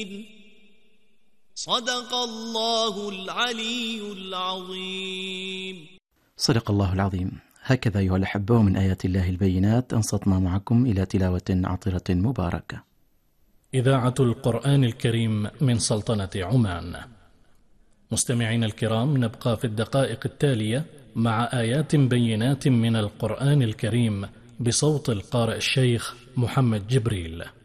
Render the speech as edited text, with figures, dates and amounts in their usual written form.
صدق الله العلي العظيم. صدق الله العظيم. هكذا أيها الأحبة من آيات الله البينات أنصتنا معكم إلى تلاوة عطرة مباركة. إذاعة القرآن الكريم من سلطنة عمان. مستمعين الكرام، نبقى في الدقائق التالية مع آيات بينات من القرآن الكريم بصوت القارئ الشيخ محمد جبريل.